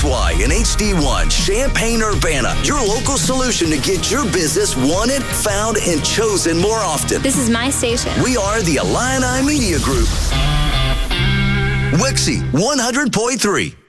KXY and HD1 Champaign-Urbana, your local solution to get your business wanted, found, and chosen more often. This is my station. We are the Illini Media Group. Wixie 100.3.